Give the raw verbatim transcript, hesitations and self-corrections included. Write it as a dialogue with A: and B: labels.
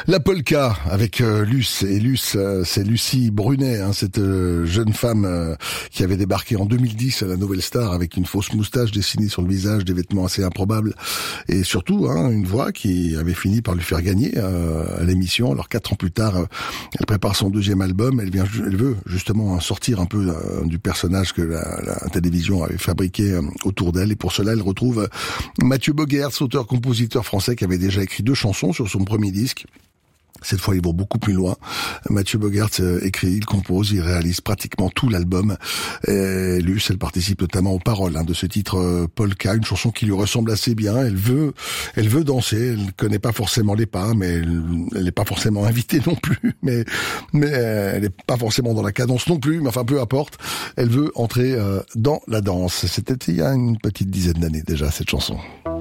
A: La polka avec euh, Luce, et Luce, euh, c'est Lucie Brunet, hein, cette euh, jeune femme euh, qui avait débarqué en deux mille dix à la Nouvelle Star avec une fausse moustache dessinée sur le visage, des vêtements assez improbables et surtout hein, une voix qui avait fini par lui faire gagner euh, à l'émission. Alors quatre ans plus tard, euh, elle prépare son deuxième album. Elle vient, elle veut justement sortir un peu euh, du personnage que la, la télévision avait fabriqué euh, autour d'elle, et pour cela, elle retrouve euh, Mathieu Bogaerts, auteur-compositeur français qui avait déjà écrit deux chansons sur son premier disque. Cette fois, ils vont beaucoup plus loin. Mathieu Bogaerts écrit, il compose, il réalise pratiquement tout l'album. Et Luce, elle participe notamment aux paroles hein, de ce titre euh, Polka, une chanson qui lui ressemble assez bien. Elle veut, elle veut danser. Elle connaît pas forcément les pas, mais elle n'est pas forcément invitée non plus. Mais, mais elle n'est pas forcément dans la cadence non plus. Mais enfin, peu importe. Elle veut entrer euh, dans la danse. C'était il y a une petite dizaine d'années déjà cette chanson.